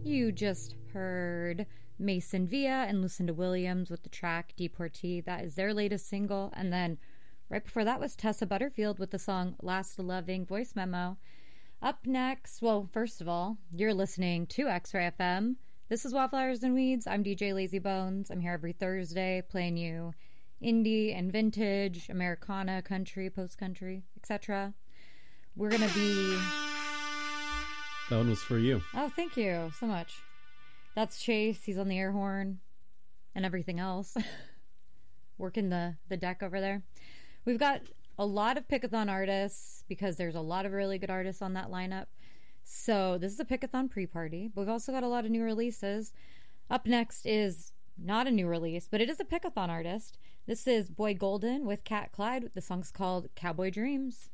You just heard Mason Villa and Lucinda Williams with the track Deportee. That is their latest single. And then right before that was Tessa Butterfield with the song Last Loving Voice Memo. Up next, well, first of all, you're listening to X-Ray FM. This is Wildflowers and Weeds. I'm DJ Lazy Bones. I'm here every Thursday playing you indie and vintage, Americana, country, post-country, etc. We're going to be... That one was for you. Oh, thank you so much. That's Chase. He's on the air horn and everything else. Working the deck over there. We've got a lot of Pickathon artists because there's a lot of really good artists on that lineup. So this is a Pickathon pre-party. But we've also got a lot of new releases. Up next is not a new release, but it is a Pickathon artist. This is Boy Golden with Cat Clyde. The song's called Cowboy Dreams.